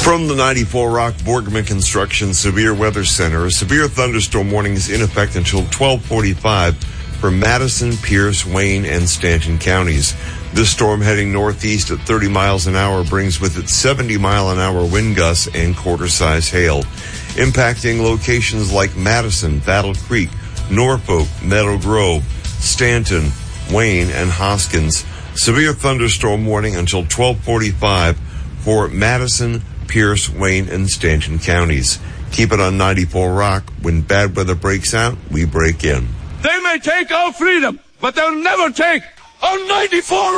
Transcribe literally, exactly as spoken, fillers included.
From the ninety-four Rock Borgman Construction Severe Weather Center, a severe thunderstorm warning is in effect until twelve forty-five for Madison, Pierce, Wayne, and Stanton counties. This storm heading northeast at thirty miles an hour brings with it seventy mile an hour wind gusts and quarter-size hail, impacting locations like Madison, Battle Creek, Norfolk, Meadow Grove, Stanton, Wayne, and Hoskins. Severe thunderstorm warning until twelve forty-five for Madison, Pierce, Wayne, and Stanton counties. Keep it on ninety-four Rock. When bad weather breaks out, we break in. They may take our freedom, but they'll never take our ninety-four